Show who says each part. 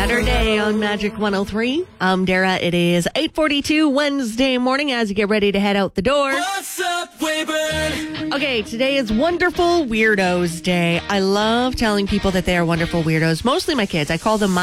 Speaker 1: Saturday on Magic 103. I'm Dara. It is 8:42 Wednesday morning as you get ready to head out the door.
Speaker 2: What's up, Waybird?
Speaker 1: Okay, today is Wonderful Weirdos Day. I love telling people that they are wonderful weirdos, mostly my kids. I call them